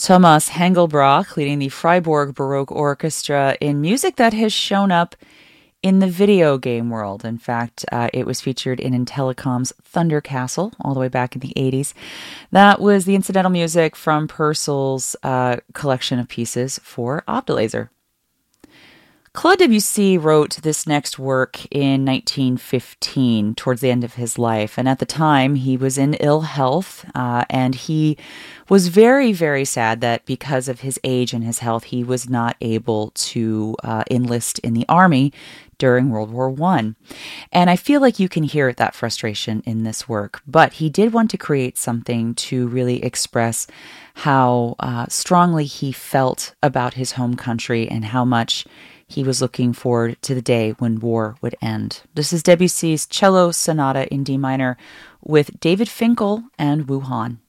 Thomas Hengelbach leading the Freiburg Baroque Orchestra in music that has shown up in the video game world. In fact, it was featured in Intellicom's Thunder Castle all the way back in the 80s. That was the incidental music from Purcell's collection of pieces for Optalaser. Claude Debussy wrote this next work in 1915, towards the end of his life. And at the time, he was in ill health, and he was very, very sad that because of his age and his health, he was not able to enlist in the army during World War I. And I feel like you can hear that frustration in this work. But he did want to create something to really express how strongly he felt about his home country and how much he was looking forward to the day when war would end. This is Debussy's Cello Sonata in D minor with David Finkel and Wu Han.